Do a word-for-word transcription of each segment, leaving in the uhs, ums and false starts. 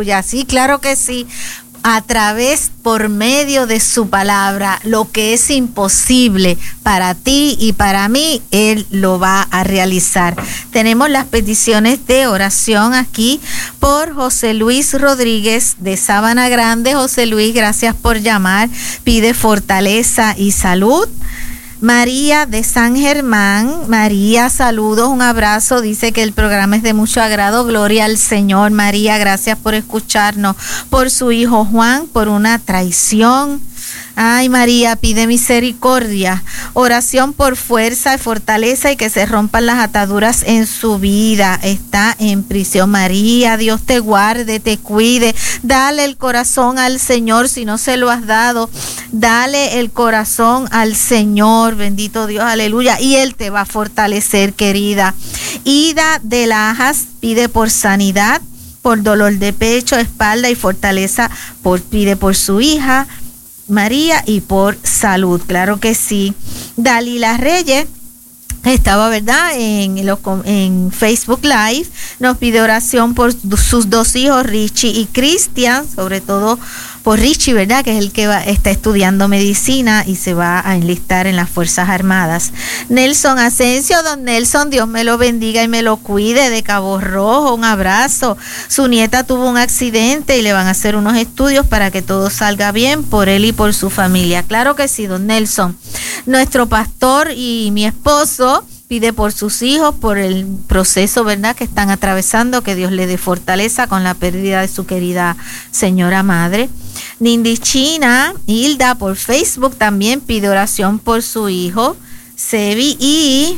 aleluya. Sí, claro que sí. A través, por medio de su palabra, lo que es imposible para ti y para mí, Él lo va a realizar. Tenemos las peticiones de oración aquí por José Luis Rodríguez de Sabana Grande. José Luis, gracias por llamar. Pide fortaleza y salud. María de San Germán, María, saludos, un abrazo, dice que el programa es de mucho agrado, gloria al Señor. María, gracias por escucharnos, por su hijo Juan, por una traición. Ay, María, pide misericordia, oración por fuerza y fortaleza y que se rompan las ataduras en su vida. Está en prisión. María, Dios te guarde, te cuide. Dale el corazón al Señor si no se lo has dado. Dale el corazón al Señor, bendito Dios, aleluya. Y Él te va a fortalecer, querida. Ida de Lajas pide por sanidad, por dolor de pecho, espalda y fortaleza. Por, pide por su hija María y por salud, claro que sí. Dalila Reyes estaba, ¿verdad?, en, los, en Facebook Live, nos pide oración por sus dos hijos, Richie y Cristian, sobre todo por Richie, ¿verdad?, que es el que va, está estudiando medicina y se va a enlistar en las Fuerzas Armadas. Nelson Asensio, don Nelson, Dios me lo bendiga y me lo cuide, de Cabo Rojo, un abrazo. Su nieta tuvo un accidente y le van a hacer unos estudios para que todo salga bien por él y por su familia. Claro que sí, don Nelson. Nuestro pastor y mi esposo pide por sus hijos, por el proceso, ¿verdad?, que están atravesando, que Dios le dé fortaleza con la pérdida de su querida señora madre. Nindy China, Hilda por Facebook también pide oración por su hijo, Sebi, y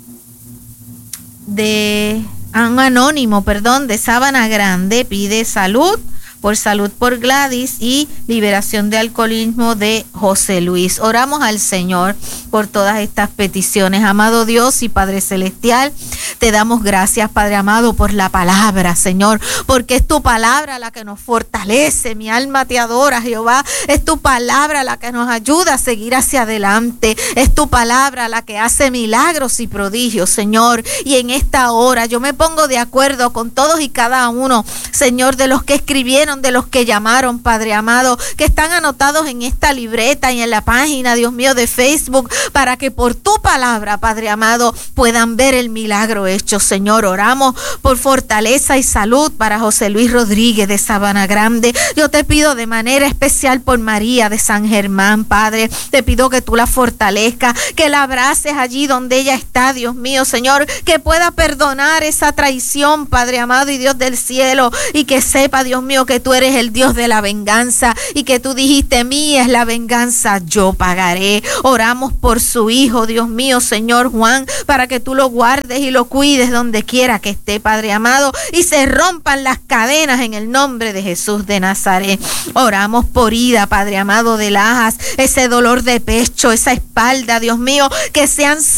de un anónimo, perdón, de Sabana Grande pide salud, por salud por Gladys y liberación de alcoholismo de José Luis. Oramos al Señor por todas estas peticiones. Amado Dios y Padre Celestial, te damos gracias, Padre amado, por la palabra, Señor, porque es tu palabra la que nos fortalece. Mi alma te adora, Jehová. Es tu palabra la que nos ayuda a seguir hacia adelante. Es tu palabra la que hace milagros y prodigios, Señor. Y en esta hora yo me pongo de acuerdo con todos y cada uno, Señor, de los que escribieron, de los que llamaron, Padre amado, que están anotados en esta libreta y en la página, Dios mío, de Facebook, para que por tu palabra, Padre amado, puedan ver el milagro hecho, Señor. Oramos por fortaleza y salud para José Luis Rodríguez de Sabana Grande. Yo te pido de manera especial por María de San Germán, Padre. Te pido que tú la fortalezcas, que la abraces allí donde ella está, Dios mío, Señor, que pueda perdonar esa traición, Padre amado y Dios del cielo, y que sepa, Dios mío, que tú eres el Dios de la venganza y que tú dijiste, mía es la venganza, yo pagaré. Oramos por su hijo, Dios mío, Señor Juan, para que tú lo guardes y lo cuides donde quiera que esté, Padre amado, y se rompan las cadenas en el nombre de Jesús de Nazaret. Oramos por Ida, Padre amado, de Lajas, ese dolor de pecho, esa espalda, Dios mío, que sean